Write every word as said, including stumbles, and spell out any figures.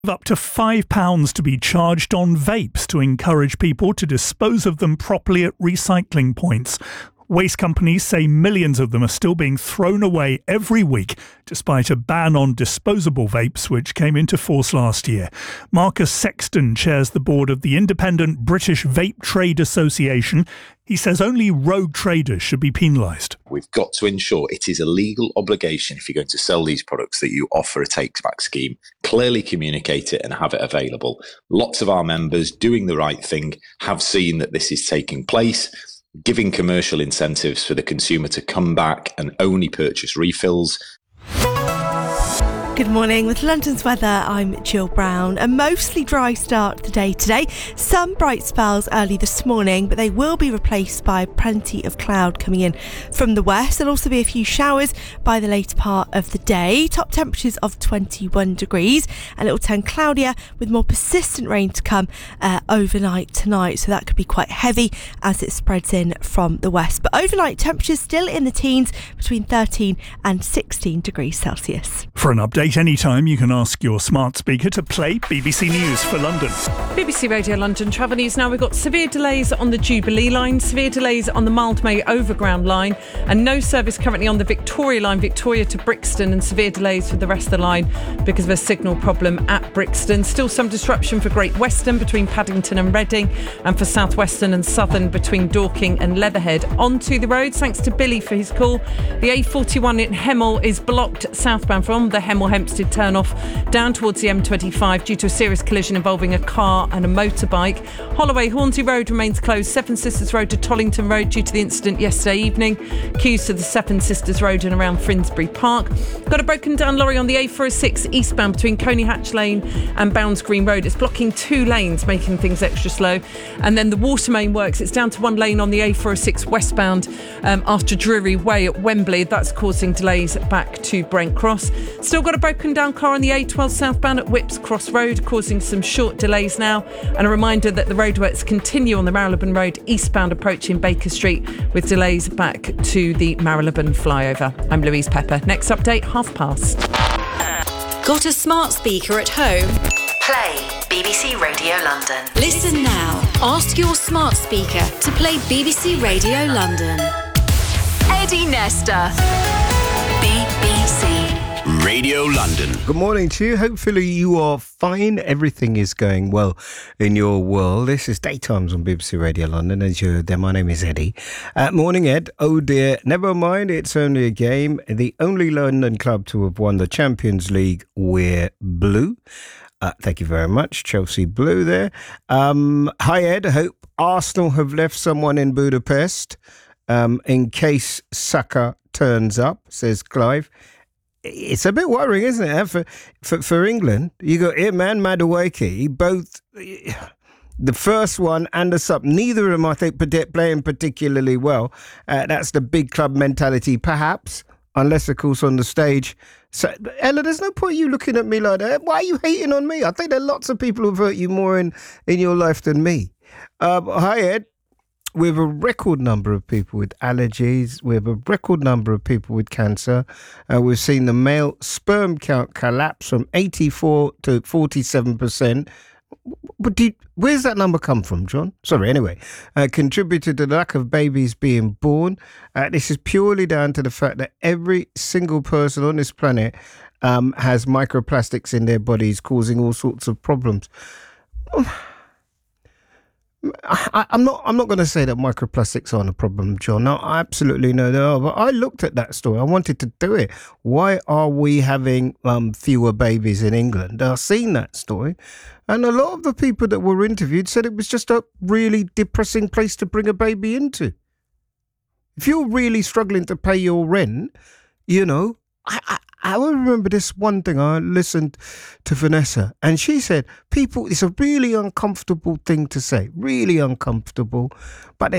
Up to five pounds to be charged on vapes to encourage people to dispose of them properly at recycling points. Waste companies say millions of them are still being thrown away every week, despite a ban on disposable vapes which came into force last year. Marcus Sexton chairs the board of the independent British Vape Trade Association. He says only rogue traders should be penalised. We've got to ensure it is a legal obligation if you're going to sell these products that you offer a take-back scheme. Clearly communicate it and have it available. Lots of our members doing the right thing have seen that this is taking place, giving commercial incentives for the consumer to come back and only purchase refills. Good morning. With London's weather, I'm Jill Brown. A mostly dry start to the day today. Some bright spells early this morning, but they will be replaced by plenty of cloud coming in from the west. There'll also be a few showers by the later part of the day. Top temperatures of twenty-one degrees, and it will turn cloudier with more persistent rain to come uh, overnight tonight. So that could be quite heavy as it spreads in from the west. But overnight temperatures still in the teens, between thirteen and sixteen degrees Celsius. For an update anytime, you can ask your smart speaker to play B B C News for London. B B C Radio London travel news now. We've got severe delays on the Jubilee line, severe delays on the Mildmay Overground line, and no service currently on the Victoria line, Victoria to Brixton, and severe delays for the rest of the line because of a signal problem at Brixton. Still some disruption for Great Western between Paddington and Reading, and for South Western and Southern between Dorking and Leatherhead. Onto the roads, thanks to Billy for his call. The A forty-one in Hemel is blocked southbound from the Hemel Hempstead turn off down towards the M twenty-five due to a serious collision involving a car and a motorbike. Holloway Hornsey Road remains closed. Seven Sisters Road to Tollington Road due to the incident yesterday evening. Queues to the Seven Sisters Road and around Finsbury Park. Got a broken down lorry on the A four oh six eastbound between Coney Hatch Lane and Bounds Green Road. It's blocking two lanes, making things extra slow. And then the water main works. It's down to one lane on the A four oh six westbound um, after Drury Way at Wembley. That's causing delays back to Brent Cross. Still got a broken down car on the A twelve southbound at Whipps Cross Road, causing some short delays now. And a reminder that the roadworks continue on the Marylebone Road eastbound approaching Baker Street with delays back to the Marylebone flyover. I'm Louise Pepper. Next update, half past. Got a smart speaker at home? Play B B C Radio London. Listen now. Ask your smart speaker to play B B C Radio London. Eddie Nesta. B B C Radio London. Good morning to you. Hopefully you are fine. Everything is going well in your world. This is Daytimes on B B C Radio London. As you heard there, my name is Eddie. Uh, morning, Ed. Oh dear, never mind. It's only a game. The only London club to have won the Champions League, we're blue. Uh, thank you very much. Chelsea Blue there. Um, hi, Ed. Hope Arsenal have left someone in Budapest um, in case Saka turns up, says Clive. It's a bit worrying, isn't it, for for, for England? You got Irman Madueke, both the first one and the sub. Neither of them, I think, playing particularly well. Uh, that's the big club mentality, perhaps, unless, of course, on the stage. So, Ella, there's no point you looking at me like that. Why are you hating on me? I think there are lots of people who've hurt you more in, in your life than me. Um, hi, Ed. We have a record number of people with allergies. We have a record number of people with cancer. Uh, we've seen the male sperm count collapse from eighty-four to forty-seven percent. But do you, where's that number come from, John? Sorry, anyway. Uh, contributed to the lack of babies being born. Uh, this is purely down to the fact that every single person on this planet um, has microplastics in their bodies causing all sorts of problems. I, I'm not. I'm not going to say that microplastics aren't a problem, John. No, I absolutely know they are. But I looked at that story. I wanted to do it. Why are we having um, fewer babies in England? I've seen that story, and a lot of the people that were interviewed said it was just a really depressing place to bring a baby into. If you're really struggling to pay your rent, you know, I, I, I will remember this one thing. I listened to Vanessa and she said, people, it's a really uncomfortable thing to say, really uncomfortable, but there's